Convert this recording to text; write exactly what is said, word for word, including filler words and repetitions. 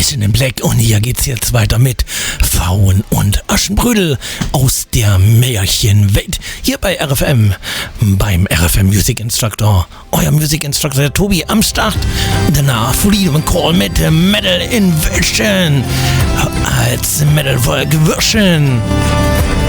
Mission in Black und hier geht's jetzt weiter mit Pfauen und Aschenbrödel aus der Märchenwelt. Hier bei R F M, beim R F M Music Instructor. Euer Music Instructor der Tobi am Start. Danach Freedom Call mit Metal Invasion als Metal Volk Version.